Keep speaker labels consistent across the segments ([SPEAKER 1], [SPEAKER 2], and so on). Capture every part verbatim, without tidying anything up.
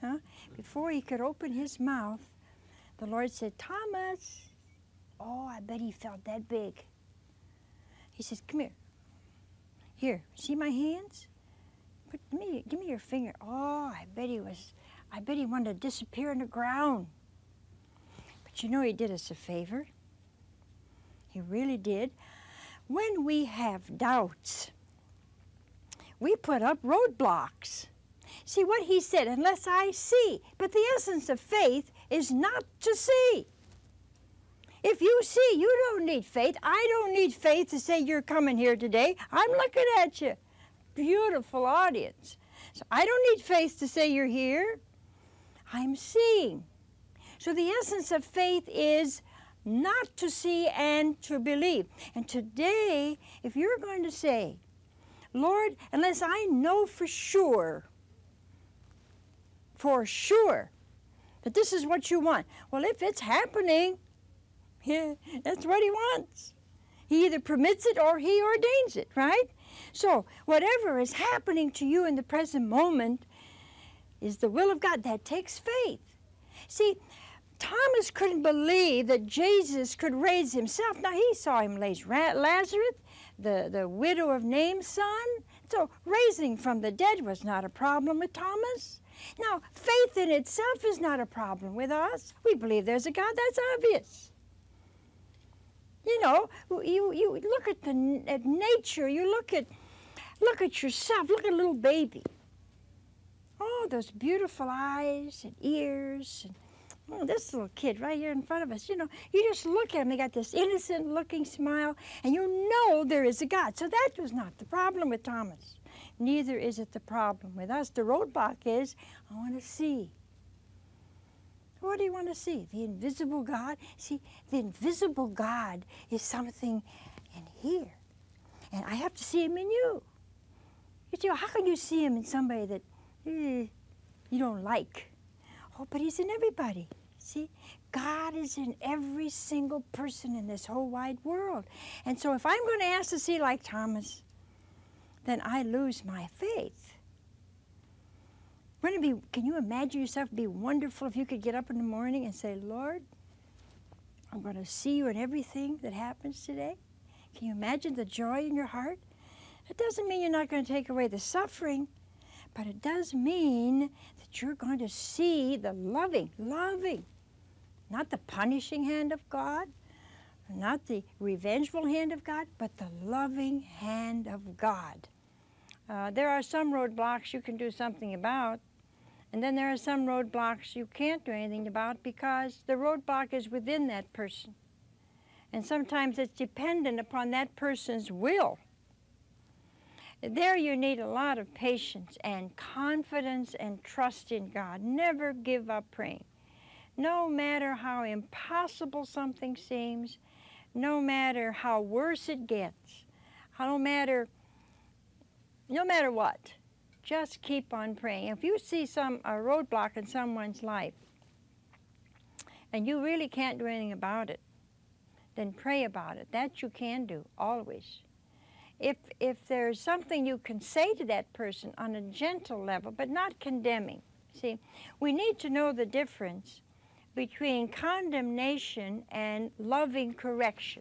[SPEAKER 1] Huh? Before he could open his mouth, the Lord said, Thomas. Oh, I bet he felt that big. He says, come here. Here, see my hands? Put me, give me your finger. Oh, I bet he was, I bet he wanted to disappear in the ground. But you know, he did us a favor. He really did. When we have doubts, we put up roadblocks. See what he said, unless I see. But the essence of faith is not to see. If you see, you don't need faith. I don't need faith to say you're coming here today. I'm looking at you. Beautiful audience. So I don't need faith to say you're here. I'm seeing. So the essence of faith is not to see and to believe. And today, if you're going to say, Lord, unless I know for sure, for sure, that this is what you want. Well, if it's happening, yeah, that's what he wants. He either permits it or he ordains it, right? So whatever is happening to you in the present moment is the will of God. That takes faith. See, Thomas couldn't believe that Jesus could raise himself. Now, he saw him raise Lazarus, the, the widow of Nain's son. So raising from the dead was not a problem with Thomas. Now, faith in itself is not a problem with us. We believe there's a God. That's obvious. You know, you, you look at, the, at nature, you look at, look at yourself, look at a little baby. Oh, those beautiful eyes and ears. And, oh, this little kid right here in front of us, you know, you just look at him, he got this innocent looking smile, and you know there is a God. So that was not the problem with Thomas. Neither is it the problem with us. The roadblock is, I want to see. What do you want to see? The invisible God? See, the invisible God is something in here. And I have to see him in you. You see, how can you see him in somebody that eh, you don't like? Oh, but he's in everybody. See, God is in every single person in this whole wide world. And so if I'm going to ask to see like Thomas, then I lose my faith. Wouldn't it be, can you imagine yourself be wonderful if you could get up in the morning and say, Lord, I'm going to see you in everything that happens today? Can you imagine the joy in your heart? It doesn't mean you're not going to take away the suffering, but it does mean that you're going to see the loving, loving, not the punishing hand of God, not the revengeful hand of God, but the loving hand of God. Uh, there are some roadblocks you can do something about, and then there are some roadblocks you can't do anything about because the roadblock is within that person. And sometimes it's dependent upon that person's will. There you need a lot of patience and confidence and trust in God. Never give up praying. No matter how impossible something seems, no matter how worse it gets, no matter, no matter what, just keep on praying. If you see some a roadblock in someone's life and you really can't do anything about it, then pray about it. That you can do, always. If, if there's something you can say to that person on a gentle level, but not condemning. See, we need to know the difference between condemnation and loving correction.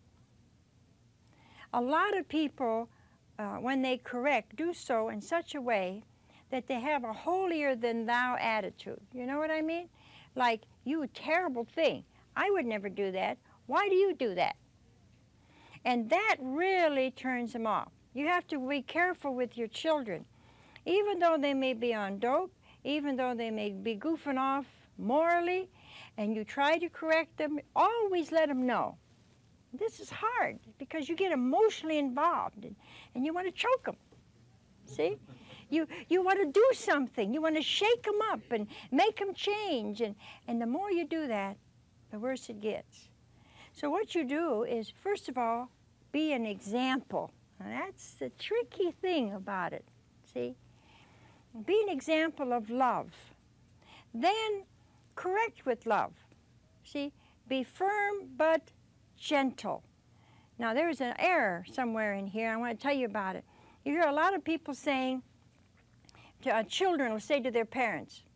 [SPEAKER 1] A lot of people, uh, when they correct, do so in such a way that they have a holier-than-thou attitude. You know what I mean? Like, you terrible thing. I would never do that. Why do you do that? And that really turns them off. You have to be careful with your children. Even though they may be on dope, even though they may be goofing off morally, and you try to correct them, always let them know. This is hard because you get emotionally involved and, and you want to choke them. See? You, you want to do something. You want to shake them up and make them change. And, and the more you do that, the worse it gets. So what you do is, first of all, be an example. Now, that's the tricky thing about it, see? Be an example of love. Then correct with love. See? Be firm but gentle. Now, there's an error somewhere in here. I want to tell you about it. You hear a lot of people saying, to, uh, children will say to their parents,